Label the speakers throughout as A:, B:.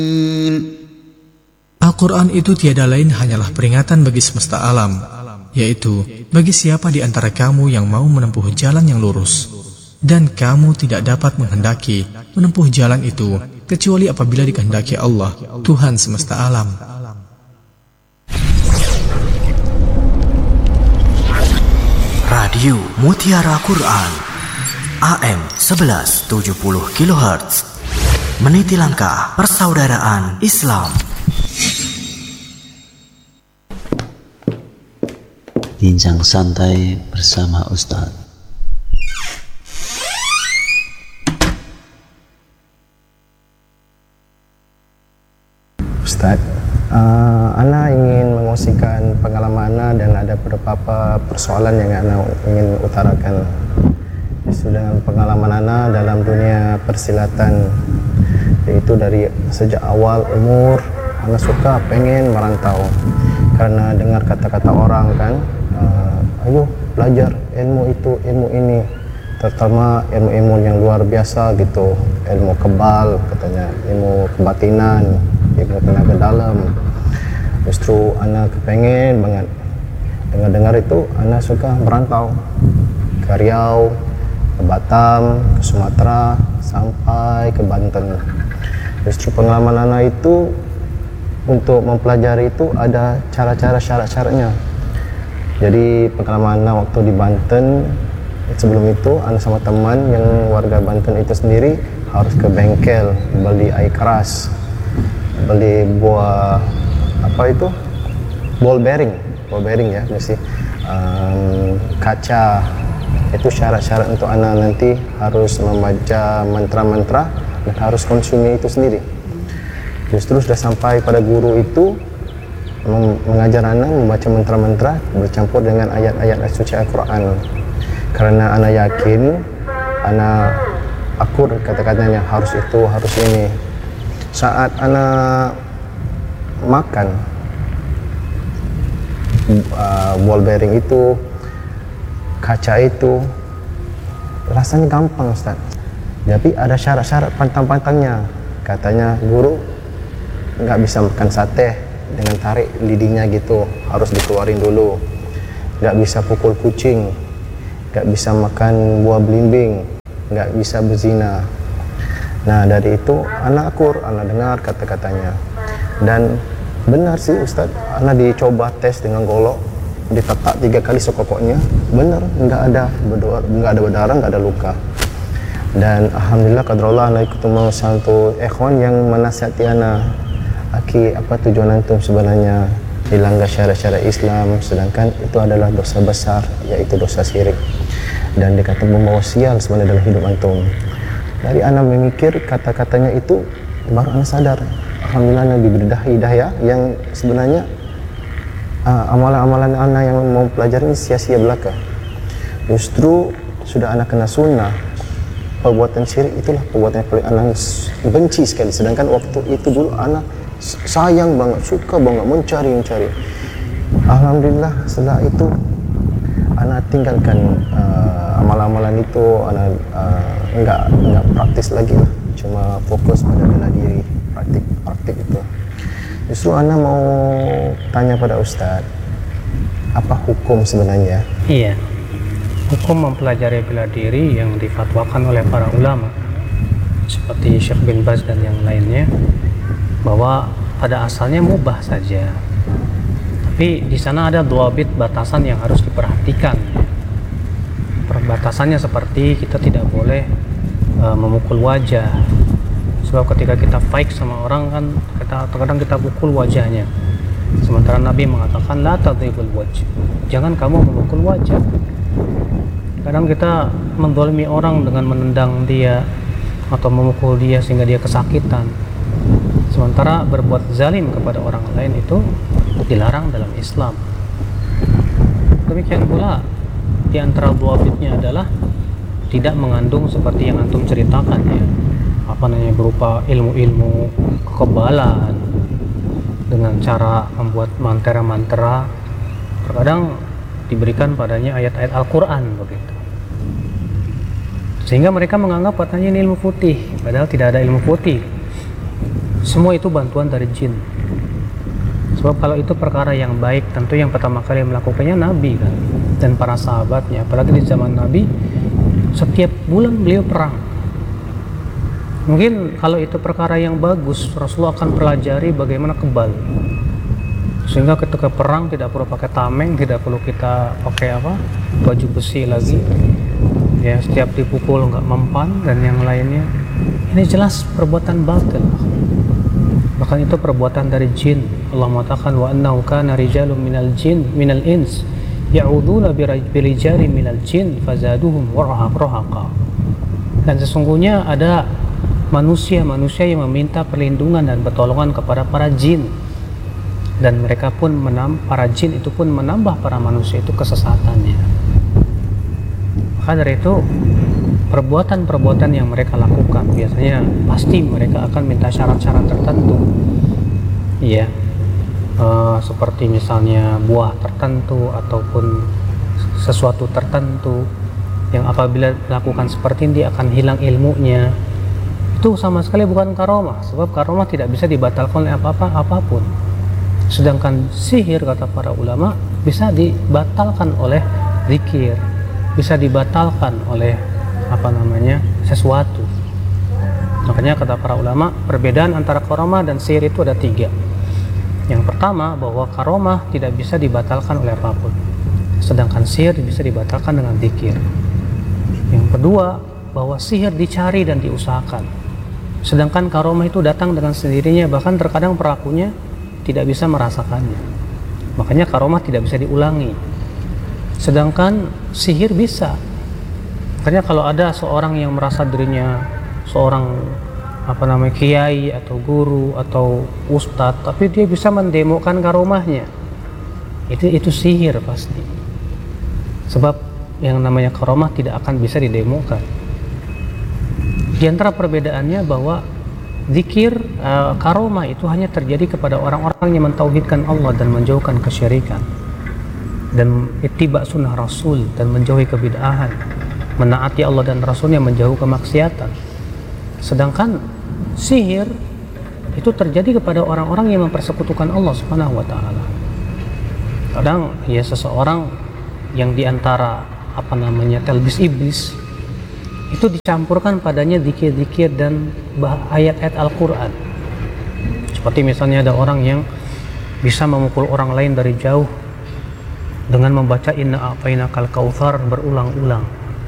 A: Al-Quran itu tiada lain hanyalah peringatan bagi semesta alam, yaitu bagi siapa di antara kamu yang mau menempuh jalan yang lurus, dan kamu tidak dapat menghendaki menempuh jalan itu kecuali apabila dikehendaki Allah, Tuhan semesta alam.
B: Radio Mutiara Quran AM 1170 kHz, meniti langkah persaudaraan Islam.
C: Bincang santai bersama Ustadz.
D: Ustadz, Ana ingin mengungsikan pengalaman Ana dan ada beberapa persoalan yang Ana ingin utarakan. Dengan pengalaman Ana dalam dunia persilatan, yaitu dari sejak awal umur Ana suka pengen merantau karena dengar kata-kata orang kan, ayo belajar ilmu itu, ilmu ini, terutama ilmu-ilmu yang luar biasa gitu, ilmu kebal katanya, ilmu kebatinan, ilmu tenaga dalam. Justru Ana kepengen banget. Dengar-dengar itu Ana suka merantau ke Riau, ke Batam, ke Sumatera, sampai ke Banten. Justru pengalaman Ana itu untuk mempelajari itu ada cara-cara, syarat-syaratnya. Jadi pengalaman Ana waktu di Banten, sebelum itu Ana sama teman yang warga Banten itu sendiri harus ke bengkel beli air keras, beli buah apa itu, ball bearing ya, mesti kaca. Itu syarat-syarat untuk Ana nanti harus membaca mantra-mantra dan harus konsumsi itu sendiri. Justru sudah sampai pada guru itu mengajar Ana membaca mantra-mantra bercampur dengan ayat-ayat suci Al-Quran. Karena Ana yakin, Ana akur kata-katanya harus itu, harus ini. Saat Ana makan ball bearing itu, kaca itu, rasanya gampang Ustaz. Tapi ada syarat-syarat pantang-pantangnya. Katanya guru nggak bisa makan sate dengan tarik lidinya gitu, harus dikeluarin dulu. Nggak bisa pukul kucing, nggak bisa makan buah belimbing, nggak bisa berzina. Nah dari itu Ana akur, Ana dengar kata-katanya. Dan benar sih Ustadz, Ana dicoba tes dengan golok, ditetak 3 kali sekokoknya, benar, nggak ada berdarah, nggak ada luka. Dan alhamdulillah qadarullah Ana ketemu satu ikhwan yang menasihati Ana, Aki, apa tujuan antum sebenarnya dilanggar syarat-syarat Islam, sedangkan itu adalah dosa besar, yaitu dosa syirik, dan dikata membawa sial sebenarnya dalam hidup antum. Dari Ana memikir kata-katanya itu, baru Ana sadar, alhamdulillah Ana diberi hidayah yang sebenarnya amalan-amalan Ana yang mau pelajari ini sia-sia belaka. Justru sudah Ana kena sunnah, perbuatan syirik itulah perbuatan yang paling Ana benci sekali. Sedangkan waktu itu dulu Ana sayang banget, suka banget mencari. Alhamdulillah setelah itu Ana tinggalkan amalan-amalan itu. Ana enggak praktis lagi lah, cuma fokus pada bela diri, praktik itu. Justru Ana mau tanya pada Ustadz, apa hukum sebenarnya?
E: Iya, hukum mempelajari bela diri yang difatwakan oleh para ulama seperti Syekh bin Baz dan yang lainnya, bahwa pada asalnya mubah saja, tapi di sana ada dhawabit, batasan yang harus diperhatikan. Batasannya seperti kita tidak boleh memukul wajah, sebab ketika kita fight sama orang kan terkadang kita pukul wajahnya, sementara Nabi mengatakan la tadribul wajh, jangan kamu memukul wajah. Kadang kita menzalimi orang dengan menendang dia atau memukul dia sehingga dia kesakitan, sementara berbuat zalim kepada orang lain itu dilarang dalam Islam. Demikian pula di antara dhawabitnya adalah tidak mengandung seperti yang antum ceritakan ya, berupa ilmu-ilmu kekebalan dengan cara membuat mantra-mantra. Terkadang diberikan padanya ayat-ayat Al-Quran begitu, sehingga mereka menganggap katanya ini ilmu putih, padahal tidak ada ilmu putih. semua itu bantuan dari jin. Sebab kalau itu perkara yang baik, tentu yang pertama kali melakukannya Nabi kan, dan para sahabatnya. Apalagi di zaman Nabi, setiap bulan beliau perang. Mungkin kalau itu perkara yang bagus, Rasulullah akan pelajari bagaimana kebal, sehingga ketika perang tidak perlu pakai tameng, tidak perlu kita pakai baju besi lagi ya, setiap dipukul nggak mempan dan yang lainnya. Ini jelas perbuatan batil, bahkan itu perbuatan dari jin. Allah mengatakan wa annahu kana rijalun minal ins ya'uduna birijali minal jin fazaduhum rahaqa. Dan sesungguhnya ada manusia yang meminta perlindungan dan pertolongan kepada para jin, dan mereka pun para jin itu pun menambah para manusia itu kesesatannya. Maka dari itu perbuatan-perbuatan yang mereka lakukan biasanya pasti mereka akan minta syarat-syarat tertentu, ya, seperti misalnya buah tertentu ataupun sesuatu tertentu yang apabila dilakukan seperti ini dia akan hilang ilmunya. Itu sama sekali bukan karomah, sebab karomah tidak bisa dibatalkan oleh apapun. Sedangkan sihir, kata para ulama, bisa dibatalkan oleh zikir, bisa dibatalkan oleh sesuatu. Makanya kata para ulama, perbedaan antara karomah dan sihir itu ada 3. Yang pertama, bahwa karomah tidak bisa dibatalkan oleh apapun, sedangkan sihir bisa dibatalkan dengan zikir. Yang kedua, bahwa sihir dicari dan diusahakan, sedangkan karomah itu datang dengan sendirinya, bahkan terkadang pelakunya tidak bisa merasakannya. Makanya karomah tidak bisa diulangi, sedangkan sihir bisa. Makanya kalau ada seorang yang merasa dirinya seorang kiai atau guru atau ustadz, tapi dia bisa mendemokan karomahnya, itu sihir pasti. Sebab yang namanya karomah tidak akan bisa didemokan. Di antara perbedaannya bahwa zikir, karomah itu hanya terjadi kepada orang-orang yang mentauhidkan Allah dan menjauhkan kesyirikan, dan ittiba sunnah Rasul dan menjauhi kebid'ahan, menaati Allah dan Rasulnya, menjauh kemaksiatan. Sedangkan sihir itu terjadi kepada orang-orang yang mempersekutukan Allah Subhanahu wa taala. Kadang ya seseorang yang diantara telbis iblis itu dicampurkan padanya zikir-zikir dan ayat-ayat Al-Quran. Seperti misalnya ada orang yang bisa memukul orang lain dari jauh dengan membaca inna a'tainakal kautsar berulang-ulang.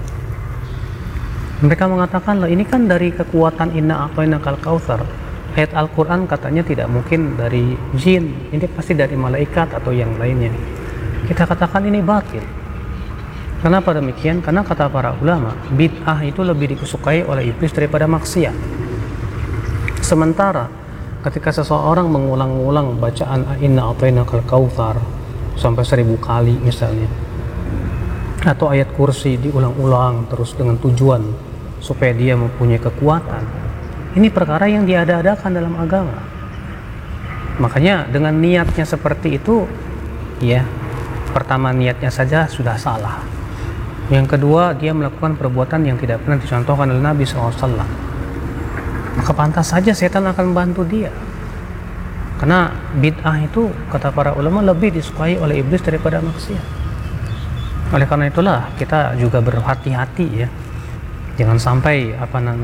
E: Mereka mengatakan, ini kan dari kekuatan inna a'tainakal kautsar. Ayat Al-Quran katanya tidak mungkin dari jin, ini pasti dari malaikat atau yang lainnya. Kita katakan ini batil. Kenapa demikian? Karena kata para ulama, bid'ah itu lebih disukai oleh iblis daripada maksiat. Sementara ketika seseorang mengulang-ulang bacaan inna a'tainakal kautsar sampai 1000 kali misalnya, atau ayat kursi diulang-ulang terus dengan tujuan supaya dia mempunyai kekuatan, ini perkara yang diada-adakan dalam agama. Makanya dengan niatnya seperti itu, ya, pertama niatnya saja sudah salah. Yang kedua, dia melakukan perbuatan yang tidak pernah dicontohkan oleh Nabi SAW. Maka pantas saja setan akan membantu dia. Karena bid'ah itu, kata para ulama, lebih disukai oleh iblis daripada maksiat. Oleh karena itulah kita juga berhati-hati ya. Jangan sampai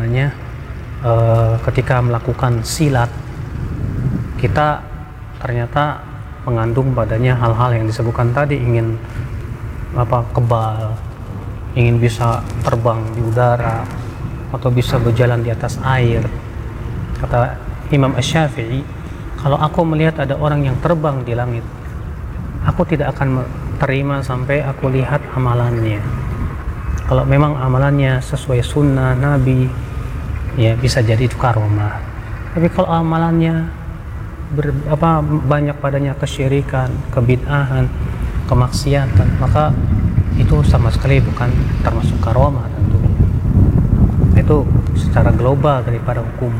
E: ketika melakukan silat, kita ternyata mengandung padanya hal-hal yang disebutkan tadi, ingin kebal, ingin bisa terbang di udara atau bisa berjalan di atas air. Kata Imam Asy-Syafi'i, kalau aku melihat ada orang yang terbang di langit, aku tidak akan terima sampai aku lihat amalannya. Kalau memang amalannya sesuai sunnah Nabi, ya bisa jadi itu karomah. Tapi kalau amalannya banyak padanya kesyirikan, kebid'ahan, kemaksiatan, maka itu sama sekali bukan termasuk karomah tentunya. Itu secara global daripada hukum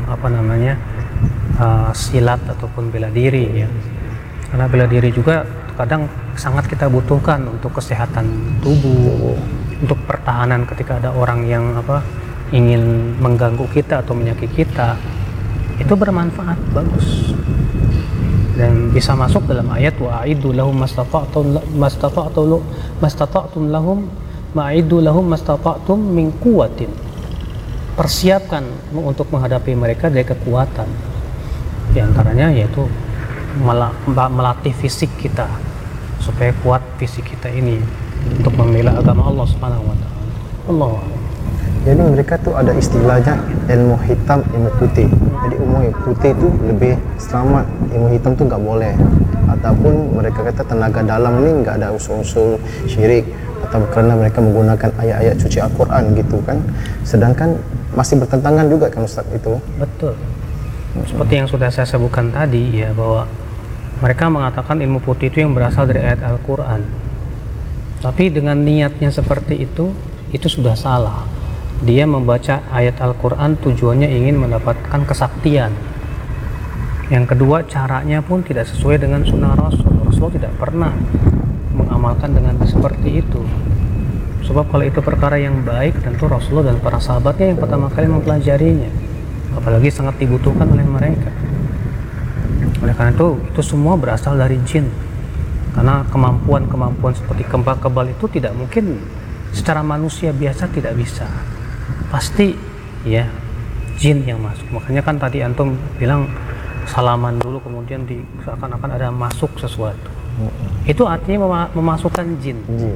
E: silat ataupun bela diri ya. Karena bela diri juga kadang sangat kita butuhkan untuk kesehatan tubuh, untuk pertahanan ketika ada orang yang ingin mengganggu kita atau menyakiti kita. itu bermanfaat, bagus, dan bisa masuk dalam ayat wa'iddu lahum mastata'tum lahum ma'iddu lahum mastata'tum min quwwatin. Persiapkan untuk menghadapi mereka dari kekuatan. Di antaranya yaitu melatih fisik kita supaya kuat fisik kita ini untuk membela agama Allah Subhanahu wa taala. Allah.
D: Jadi mereka tuh ada istilahnya ilmu hitam, ilmu putih. Jadi ilmu putih itu lebih selamat, ilmu hitam tuh nggak boleh. Ataupun mereka kata tenaga dalam ini nggak ada unsur-unsur syirik, atau karena mereka menggunakan ayat-ayat suci Al-Quran gitu kan. Sedangkan masih bertentangan juga kan Ustaz itu.
E: Betul. Seperti yang sudah saya sebutkan tadi ya, bahwa mereka mengatakan ilmu putih itu yang berasal dari ayat Al-Quran. Tapi dengan niatnya seperti itu sudah salah. Dia membaca ayat Al-Quran tujuannya ingin mendapatkan kesaktian. Yang kedua, caranya pun tidak sesuai dengan sunnah Rasul. Rasul tidak pernah mengamalkan dengan seperti itu. Sebab kalau itu perkara yang baik, tentu Rasulullah dan para sahabatnya yang pertama kali mempelajarinya. Apalagi sangat dibutuhkan oleh mereka. Oleh karena itu semua berasal dari jin. Karena kemampuan seperti gempa kebal itu tidak mungkin secara manusia biasa, tidak bisa. Pasti ya jin yang masuk. Makanya kan tadi antum bilang salaman dulu, kemudian seakan-akan ada masuk sesuatu. Itu artinya memasukkan jin.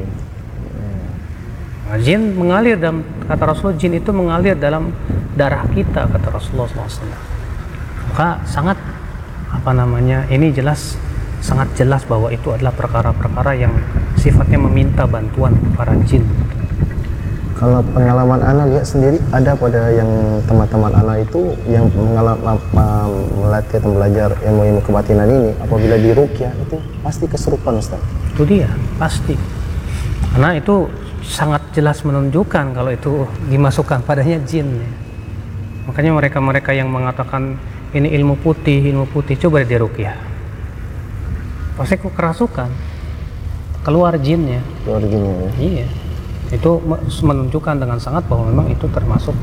E: Nah, jin mengalir dalam, kata Rasulullah, jin itu mengalir dalam darah kita, kata Rasulullah SAW. Maka sangat ini sangat jelas bahwa itu adalah perkara-perkara yang sifatnya meminta bantuan para jin.
D: Kalau pengalaman Ana lihat sendiri, ada pada yang teman-teman Ana itu yang melatih atau belajar ilmu-ilmu kebatinan ini, apabila di ruqyah itu pasti kesurupan Ustaz.
E: Itu dia, pasti. Karena itu sangat jelas menunjukkan kalau itu dimasukkan padanya jin. Makanya mereka-mereka yang mengatakan ini ilmu putih, coba di ruqyah. Pasti kerasukan. Keluar jinnya. Iya. Itu menunjukkan dengan sangat bahwa memang itu termasuk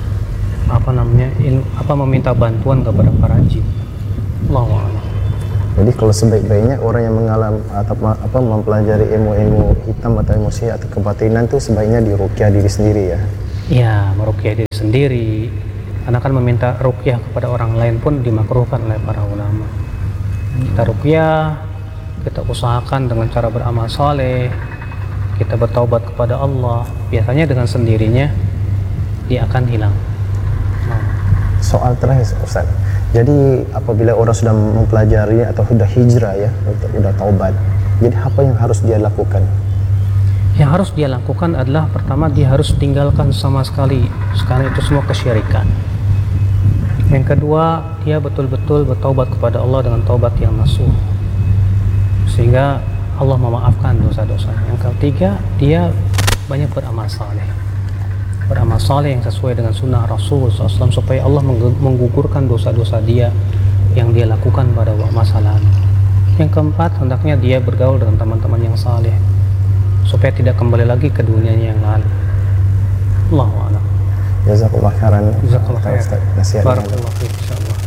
E: meminta bantuan kepada para jin. Allahu a'lam.
D: Jadi kalau sebaik-baiknya orang yang mengalami atau mempelajari ilmu-ilmu hitam atau ilmu sihir atau kebatinan itu sebaiknya di ruqyah diri sendiri ya.
E: Iya, meruqyah diri sendiri. Karena kan meminta ruqyah kepada orang lain pun dimakruhkan oleh para ulama. Kita ruqyah, kita usahakan dengan cara beramal saleh, kita bertaubat kepada Allah, biasanya dengan sendirinya dia akan hilang.
D: Soal terakhir Ustaz, jadi apabila orang sudah mempelajari atau sudah hijrah ya, sudah taubat, jadi apa yang harus dia lakukan?
E: Yang harus dia lakukan adalah pertama, dia harus tinggalkan sama sekali sekarang itu semua kesyirikan. Yang kedua, dia betul-betul bertaubat kepada Allah dengan taubat yang nasuh, sehingga Allah memaafkan dosa-dosa. Yang ketiga, dia banyak beramal saleh yang sesuai dengan sunnah Rasul SAW, supaya Allah menggugurkan dosa-dosa dia yang dia lakukan pada masa lalu. Yang keempat, hendaknya dia bergaul dengan teman-teman yang saleh supaya tidak kembali lagi ke dunia yang lalu. Allahu a'lam.
D: Jazakallah khairan.
E: Jazakallah khairan. Barakallahu fiik, insyaallah.